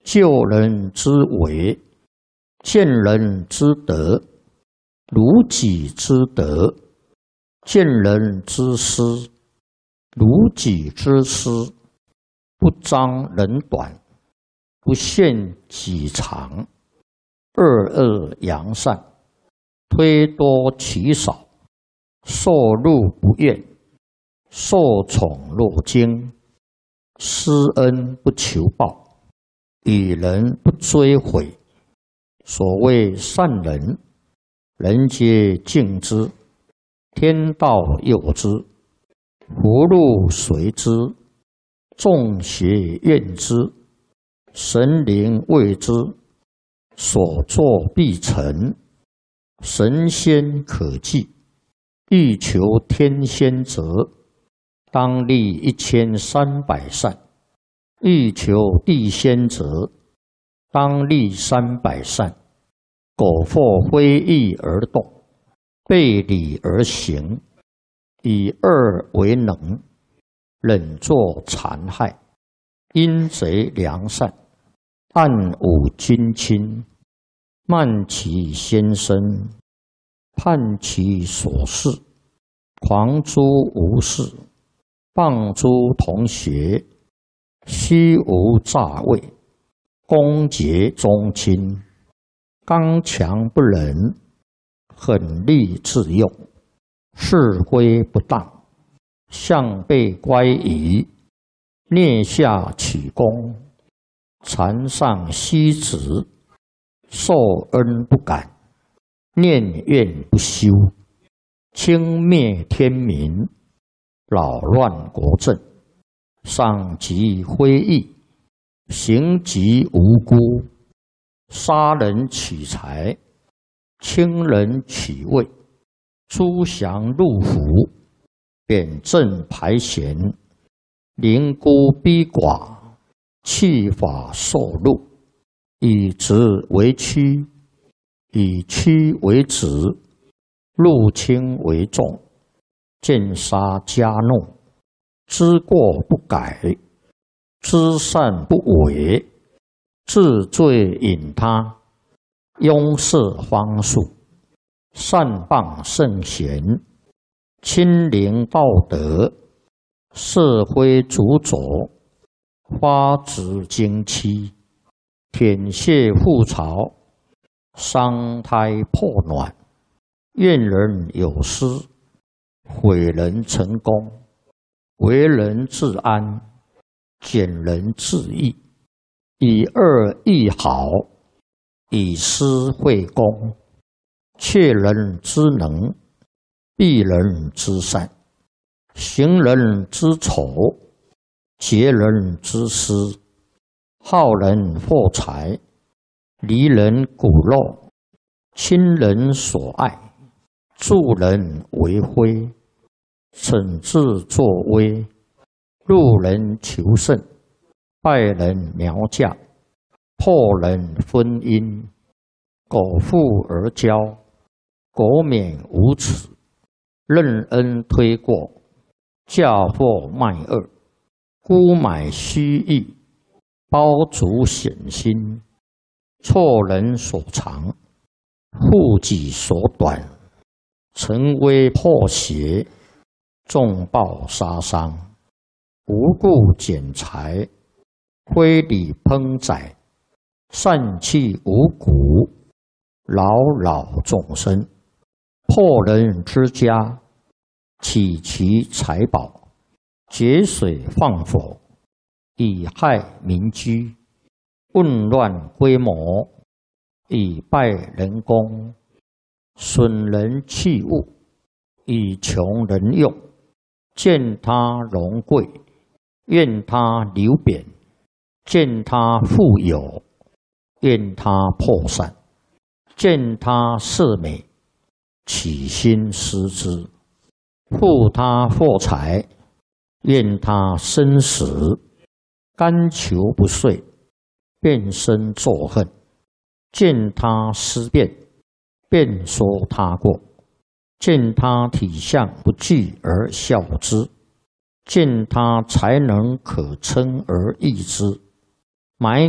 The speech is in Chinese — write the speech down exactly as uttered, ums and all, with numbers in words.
救人之为，见人之德，如己之德；见人之失，如己之失。不彰人短，不限己长，恶恶扬善，推多取少，受禄不怨，受宠若惊，施恩不求报，与人不追悔。所谓善人，人皆敬之，天道佑之，福禄随之，众邪怨之，神灵畏之，所作必成，神仙可祭。欲求天仙者，当立一千三百善；欲求地仙者，当立三百善。苟或非义而动，背礼而行，以恶为能，忍作残害，阴贼良善，暗忤君亲，慢其先生，叛其所事，狂诸无事，谤诸同学，虚无诈伪，恭结宗亲，刚强不仁，狠戾自用，是非不当，向背乖疑，蹑下取功，禅上虚职，受恩不感，念怨不休，轻蔑天民，扰乱国政，伤及非义，行及无辜，杀人取财，轻人取位，诸降入府，贬正排贤，凌孤逼寡，弃法受禄，以直为曲，以曲为直，入轻为重，见杀加怒，知过不改，知善不为，治罪引他，庸事方术，善谤圣贤，亲临道德，是非主佐，发指经期，舔血覆巢，伤胎破卵，怨人有失，毁人成功，为人自安，减人自义，以恶易好，以私会公，窃人之能，避人之善，行人之丑，劫人之私，好人获财，离人骨肉，亲人所爱，助人为非，惩治作威，入人求胜，败人苗将，破人婚姻，苟富而骄，苟免无耻，任恩推过，嫁祸卖恶，沽买虚意，包足险心，错人所长，护己所短，成威破邪，重暴杀伤，无故减财，非礼烹宰，散弃五谷，扰扰众生，破人之家，起其财宝，节水放火，以害民居，混乱规模，以败人功，损人器物，以穷人用，见他荣贵，怨他流贬，见他富有，怨他破散，见他色美，起心失之，负他获财，怨他生死，甘求不遂，变身作恨，见他思变，便说他过，见他体相不具而笑之，见他才能可称而易之，埋